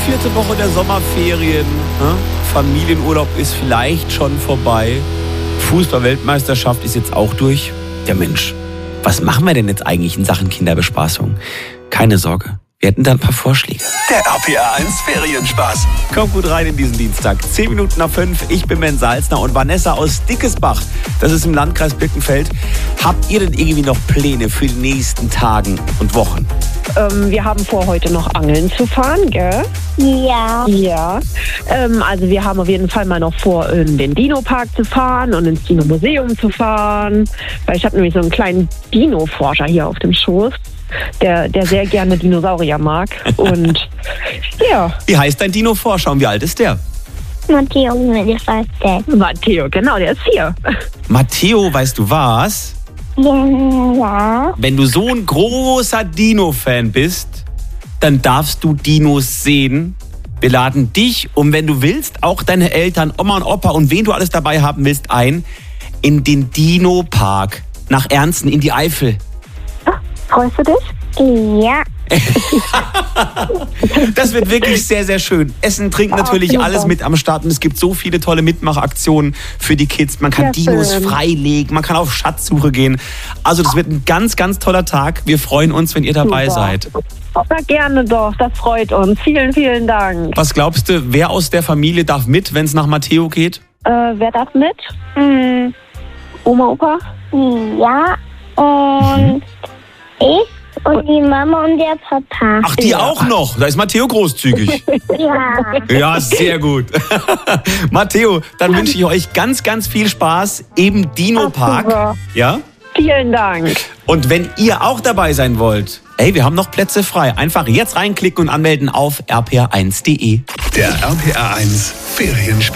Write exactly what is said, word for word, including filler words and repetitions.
vierte Woche der Sommerferien. Ne? Familienurlaub ist vielleicht schon vorbei. Fußball-Weltmeisterschaft ist jetzt auch durch. Ja Mensch, was machen wir denn jetzt eigentlich in Sachen Kinderbespaßung? Keine Sorge, wir hätten da ein paar Vorschläge. Der R P R eins Ferienspaß. Kommt gut rein in diesen Dienstag. Zehn Minuten nach fünf. Ich bin Ben Salzner und Vanessa aus Dickesbach. Das ist im Landkreis Birkenfeld. Habt ihr denn irgendwie noch Pläne für die nächsten Tagen und Wochen? Ähm, wir haben vor, heute noch angeln zu fahren, gell? Ja. Ja. Ähm, also wir haben auf jeden Fall mal noch vor, in den Dino-Park zu fahren und ins Dino-Museum zu fahren. Weil ich habe nämlich so einen kleinen Dino-Forscher hier auf dem Schoß, der, der sehr gerne Dinosaurier mag. Und ja. Wie heißt dein Dino-Forscher und wie alt ist der? Matteo, mir gefällt der. Matteo, genau, der ist hier. Matteo, weißt du was? Ja. Wenn du so ein großer Dino-Fan bist, dann darfst du Dinos sehen. Wir laden dich und wenn du willst, auch deine Eltern, Oma und Opa und wen du alles dabei haben willst, ein in den Dino-Park nach Ernsten in die Eifel. Freust du dich? Ja. Das wird wirklich sehr, sehr schön. Essen, Trinken, natürlich alles mit am Start. Und es gibt so viele tolle Mitmachaktionen für die Kids. Man kann Ja, Dinos schön. freilegen, man kann auf Schatzsuche gehen. Also das wird ein ganz, ganz toller Tag. Wir freuen uns, wenn ihr dabei Super. seid. Na, gerne doch, das freut uns. Vielen, vielen Dank. Was glaubst du, wer aus der Familie darf mit, wenn es nach Matteo geht? Äh, wer darf mit? Hm. Oma, Opa? Ja. Und ich und die Mama und der Papa. Ach, die Ja. auch noch. Da ist Matteo großzügig. Ja. Ja, sehr gut. Matteo, dann wünsche ich euch ganz, ganz viel Spaß im Dino-Park. super. Ja? Vielen Dank. Und wenn ihr auch dabei sein wollt, ey, wir haben noch Plätze frei. Einfach jetzt reinklicken und anmelden auf r p r eins punkt d e. Der R P R eins Ferienspaß.